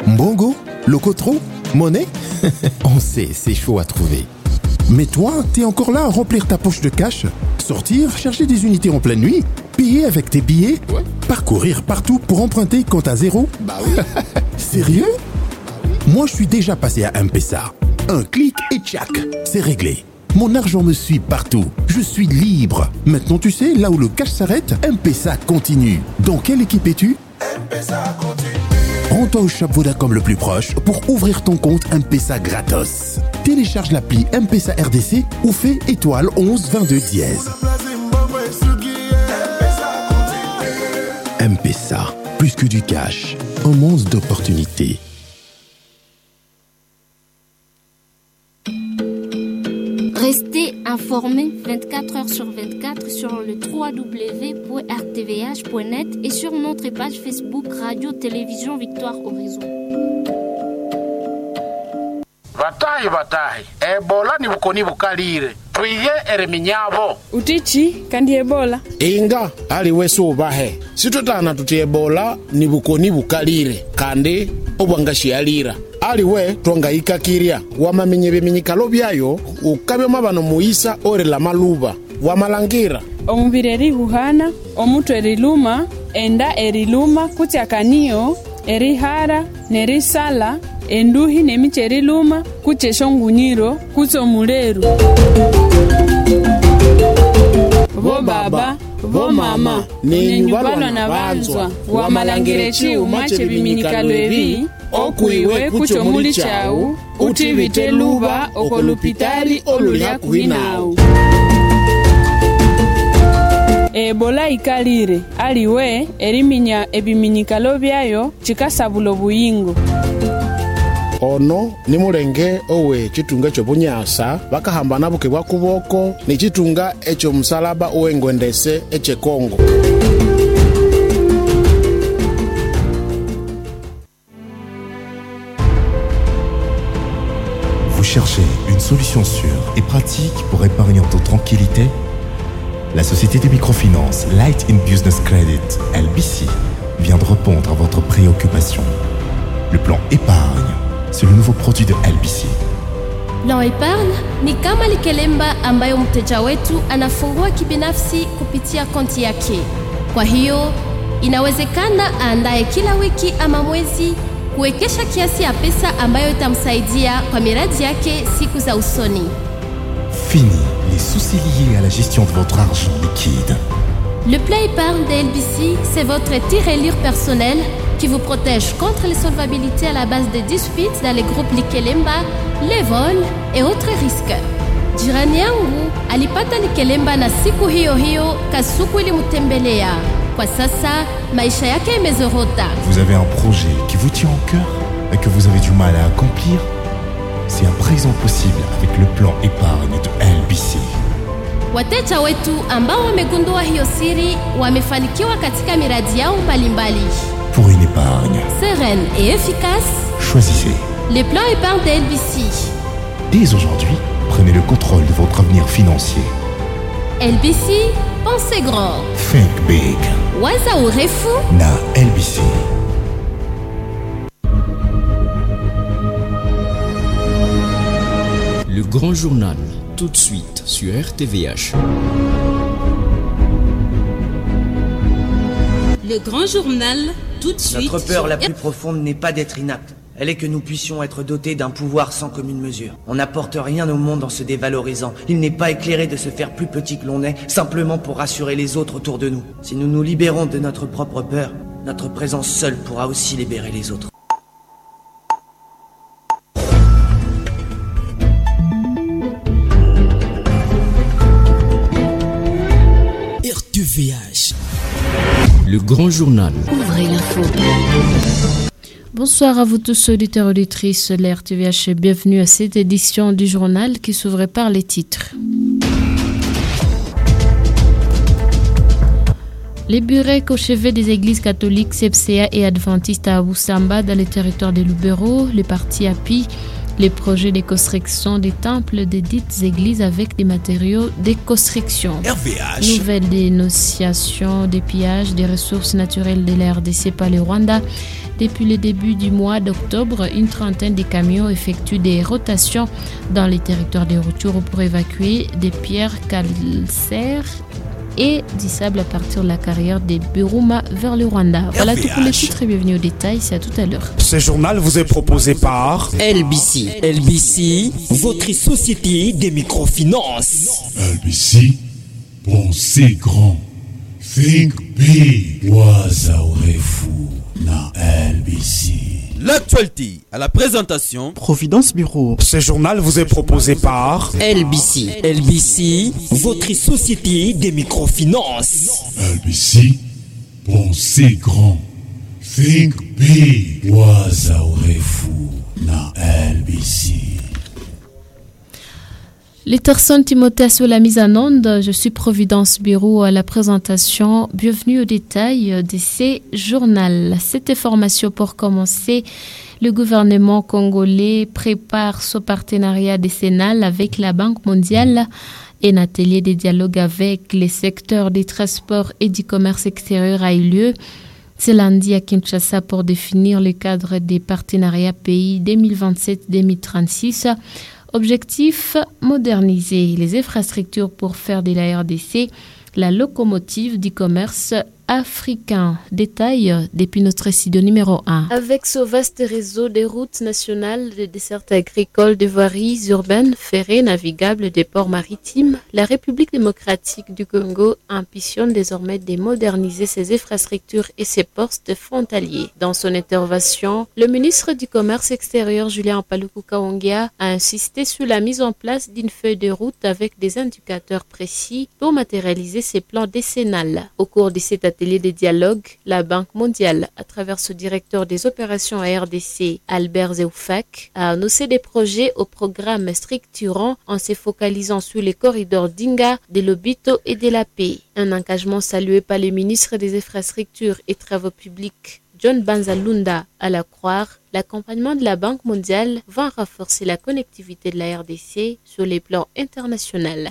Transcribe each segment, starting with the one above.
Mbongo, Locotro, Monnaie. On sait, c'est chaud à trouver. Mais toi, t'es encore là à remplir ta poche de cash, sortir, chercher des unités en pleine nuit, payer avec tes billets, parcourir partout pour emprunter quand t'as zéro. Bah oui. Sérieux? Moi, je suis déjà passé à M-Pesa. Un clic et tchac, c'est réglé. Mon argent me suit partout. Je suis libre. Maintenant, tu sais, là où le cash s'arrête, M-Pesa continue. Dans quelle équipe es-tu? M-Pesa continue. Rends-toi au shop Vodacom le plus proche pour ouvrir ton compte M-Pesa gratos. Télécharge l'appli M-Pesa RDC ou fais étoile 11 22 dièse. M-Pesa, plus que du cash, un monde d'opportunités. Restez informés 24 heures sur 24 sur le www.rtvh.net et sur notre page Facebook Radio Télévision Victoire Horizon. Batahi Ebola ni bukoni bukalire tuiye ereminyabo utichi kandi Ebola inga ali weso ubahe situtana tuti Ebola ni bukoni bukalire kandi obwangashi alira ali we twangayika kiria wamamenye biminyikalo byayo ukabyo mabano muisa ore la maluba wamalangira omubiri erihuhana omutwe eriluma enda eriluma kutyakaniyo erihara nerisala enduhi nemiche eriluma kucheshongunyiro kutsomuleru bo baba bo mama nenyubalwa na banzwa wamalangire chiuma chebiminyikalo ebi okuiwe kuchomuli chau utivite luba okolupitali olulya kuhinawu Ebola ikalire aliwe eriminya ebiminyikalo byayo chikasabula obuyingo ono ni mulenge owe chitunga chobunyasa bakahambana buke bwa kuboko ni chitunga echo musalaba owengwendese eche Kongo. Vous cherchez une solution sûre et pratique pour épargner en toute tranquillité? La société de microfinance Light in Business Credit, LBC, vient de répondre à votre préoccupation. Le plan épargne, c'est le nouveau produit de LBC. Plan épargne ni kama likelemba ambayo mteja wetu anafungua kibinafsi kupitia konti yake. Kwa hiyo, inawezekana aandae kila wiki ama mwezi kuwekesha kiasi ya pesa ambayo itamsaidia kwa miradi yake siku za usoni. Fini les soucis liés à la gestion de votre argent liquide. Le plan épargne de LBC, c'est votre tirelire personnel qui vous protège contre les solvabilités à la base des disputes dans les groupes Likelemba, les vols et autres risques. Jirani yangu alipata Likelemba na siku hiyo hiyo kasuku ilimtembelea. Kwa sasa maisha yake imezorota. Vous avez un projet qui vous tient au cœur et que vous avez du mal à accomplir? C'est à présent possible avec le plan épargne de LBC. Wateja wetu ambao wamegundua hiyo siri wamefanikiwa katika miradi yao mbalimbali. Pour une épargne sereine et efficace, choisissez les plans épargne de LBC. Dès aujourd'hui, prenez le contrôle de votre avenir financier. LBC, pensez grand. Think big. Waza urefu na LBC. Le grand journal, tout de suite sur RTVH. Le grand journal, tout de suite. Notre peur la plus profonde n'est pas d'être inapte. Elle est que nous puissions être dotés d'un pouvoir sans commune mesure. On n'apporte rien au monde en se dévalorisant. Il n'est pas éclairé de se faire plus petit que l'on est, simplement pour rassurer les autres autour de nous. Si nous nous libérons de notre propre peur, notre présence seule pourra aussi libérer les autres. RTVH. Le grand journal. Ouvrez l'info. Bonsoir à vous tous auditeurs et auditrices de l'RTVH et bienvenue à cette édition du journal qui s'ouvre par les titres. Les bureks au chevet des églises catholiques, CEPCA et adventistes à Oussamba dans le territoire de Lubero, le parti API, les projets de construction des temples des dites églises avec des matériaux de construction. RVH. Nouvelle dénonciation des pillages des ressources naturelles de la RDC par le Rwanda. Depuis le début du mois d'octobre, une trentaine de camions effectuent des rotations dans les territoires de Rutshuru pour évacuer des pierres calcaires et du sable à partir de la carrière des Biruma vers le Rwanda. Voilà tout pour les titres et bienvenue au détail, c'est à tout à l'heure. Ce journal vous est proposé par LBC. LBC, votre société des microfinances. LBC, pensez grand. Think big. Wazaorefu na LBC. L'actualité à la présentation Providence Bureau. Ce journal vous est proposé par LBC. LBC, votre société des microfinances. LBC, pensez grand. Think big. Wazaorefu na LBC. Les personnes Timothée sur la mise en onde, je suis Providence Bureau à la présentation. Bienvenue au détail de ces journaux. Cette information pour commencer, le gouvernement congolais prépare son partenariat décennal avec la Banque mondiale. Un atelier de dialogue avec les secteurs des transports et du commerce extérieur a eu lieu ce lundi à Kinshasa pour définir le cadre des partenariats pays 2027-2036. Objectif, moderniser les infrastructures pour faire de la RDC la locomotive du commerce africain. Détail depuis notre studio numéro 1. Avec ce vaste réseau de routes nationales, de dessertes agricoles, de voiries urbaines, ferrées, navigables, des ports maritimes, la République démocratique du Congo ambitionne désormais de moderniser ses infrastructures et ses postes frontaliers. Dans son intervention, le ministre du Commerce extérieur, Julien Paluku Kahongya, a insisté sur la mise en place d'une feuille de route avec des indicateurs précis pour matérialiser ses plans décennales. Au cours de cet atelier de dialogue, la Banque mondiale, à travers ce directeur des opérations à RDC, Albert Zeoufak, a annoncé des projets au programme structurant en se focalisant sur les corridors d'Inga, de Lobito et de la Paix. Un engagement salué par le ministre des Infrastructures et Travaux publics, John Banzalunda. À la croire, l'accompagnement de la Banque mondiale va renforcer la connectivité de la RDC sur les plans internationaux.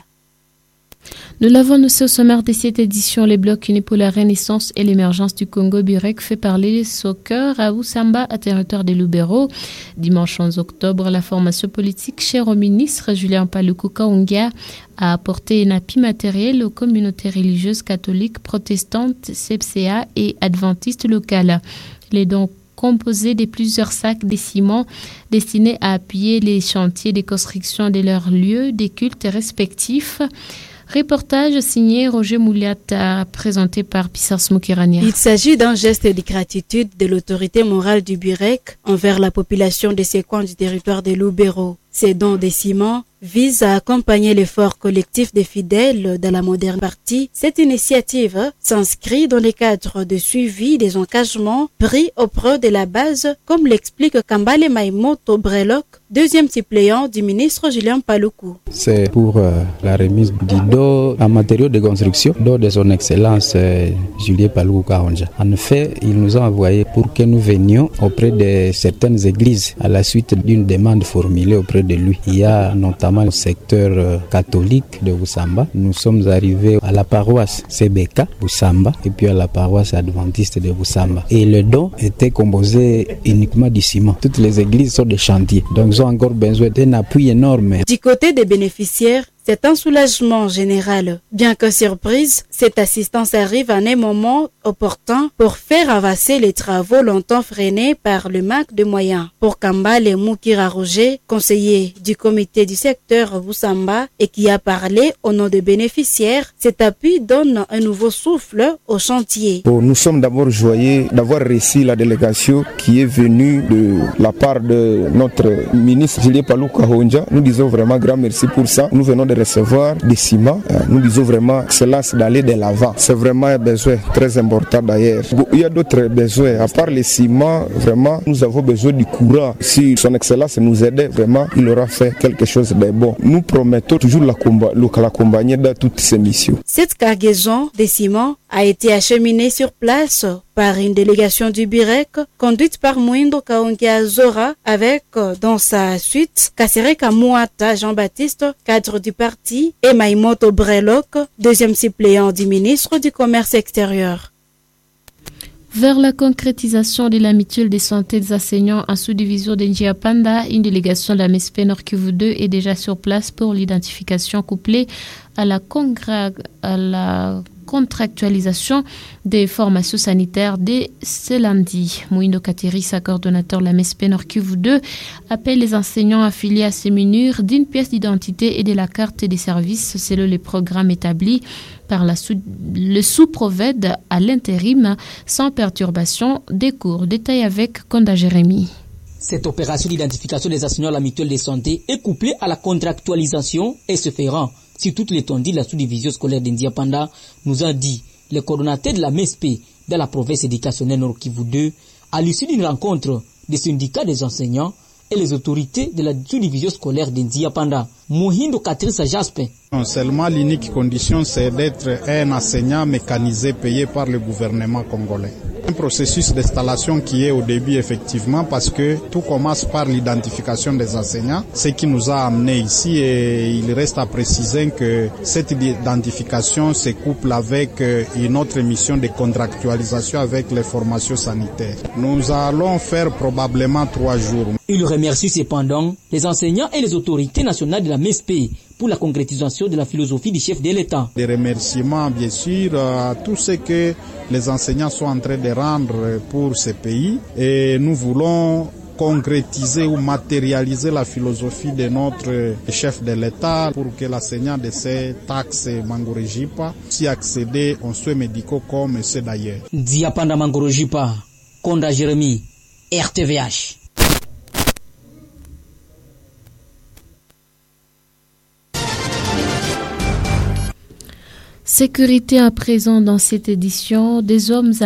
Nous l'avons annoncé au sommaire de cette édition, les blocs unis pour la renaissance et l'émergence du Congo Burek fait parler soccer à Usamba, à territoire de Lubero. Dimanche 11 octobre, la formation politique chère au ministre Julien Paluku Kahongya a apporté un appui matériel aux communautés religieuses catholiques, protestantes, CPCA et adventistes locales. Les dons composé de plusieurs sacs de ciment destinés à appuyer les chantiers de construction de leurs lieux de culte respectifs. Reportage signé Roger Mouliata, présenté par Pissars Moukirania. Il s'agit d'un geste de gratitude de l'autorité morale du Burek envers la population de ces coins du territoire de Lubero. Ces dons de ciment visent à accompagner l'effort collectif des fidèles dans la moderne partie. Cette initiative s'inscrit dans le cadre de suivi des engagements pris auprès de la base, comme l'explique Kambale Maïmoto Brelok, deuxième suppléant du ministre Julien Paluku. C'est pour la remise du dos en matériaux de construction, dos de son excellence Julien Paluku Kahongya. En effet, ils nous ont envoyé pour que nous venions auprès de certaines églises à la suite d'une demande formulée auprès de lui. Il y a notamment le secteur catholique de Usamba. Nous sommes arrivés à la paroisse CBK Usamba et puis à la paroisse adventiste de Usamba. Et le don était composé uniquement du ciment. Toutes les églises sont des chantiers, donc ils ont encore besoin d'un appui énorme. Du côté des bénéficiaires, c'est un soulagement général. Bien que surprise, cette assistance arrive à un moment opportun pour faire avancer les travaux longtemps freinés par le manque de moyens. Pour Kambale Moukira Roger, conseiller du comité du secteur Busamba et qui a parlé au nom des bénéficiaires, cet appui donne un nouveau souffle au chantier. Nous sommes d'abord joyeux d'avoir reçu la délégation qui est venue de la part de notre ministre Julien Paluku Kahongya. Nous disons vraiment grand merci pour ça. Nous venons de recevoir des ciments. Nous disons vraiment que cela c'est d'aller de l'avant. C'est vraiment un besoin très important d'ailleurs. Il y a d'autres besoins. À part les ciments, vraiment, nous avons besoin du courant. Si son excellence nous aide, vraiment, il aura fait quelque chose de bon. Nous promettons toujours l'accompagner dans toutes ces missions. Cette cargaison des ciments a été acheminé sur place par une délégation du BIREC conduite par Mwindo Kaongia Zora avec, dans sa suite, Kasereka Mouata Jean-Baptiste, cadre du parti, et Maïmoto Brelok, deuxième suppléant du ministre du Commerce extérieur. Vers la concrétisation de la mutuelle de santé des enseignants en sous-division de Njiapanda, une délégation de la MESP Nord Kivu 2 est déjà sur place pour l'identification couplée à la contractualisation des formations sanitaires dès ce lundi. Mouindo Katerissa, coordonnateur de la MESP Nord Kivu 2, appelle les enseignants affiliés à ces munir d'une pièce d'identité et de la carte des services selon les programmes établis par le sous-provède à l'intérim sans perturbation des cours. Détail avec Konda Jérémy. Cette opération d'identification des enseignants à la mutuelle de santé est couplée à la contractualisation et se fera sur toute l'étendue de la sous-division scolaire d'Indiapanda, nous a dit le coordonnateur de la MESP de la province éducationnelle Nord Kivu 2 à l'issue d'une rencontre des syndicats des enseignants et les autorités de la sous-division scolaire d'Indiapanda. Mohindo Katrissa Jaspe. Non seulement l'unique condition c'est d'être un enseignant mécanisé payé par le gouvernement congolais. Un processus d'installation qui est au début effectivement parce que tout commence par l'identification des enseignants, ce qui nous a amené ici et il reste à préciser que cette identification se couple avec une autre mission de contractualisation avec les formations sanitaires. Nous allons faire probablement 3 jours. Il remercie cependant les enseignants et les autorités nationales de la MESP pour la concrétisation de la philosophie du chef de l'État. Des remerciements bien sûr à tout ce que les enseignants sont en train de rendre pour ce pays et nous voulons concrétiser ou matérialiser la philosophie de notre chef de l'État pour que l'enseignant de ces taxes Mangorojipa puisse accéder aux soins médicaux comme c'est d'ailleurs. Diapanda Mangorojipa, Konda Jérémy, RTVH. Sécurité à présent dans cette édition, des hommes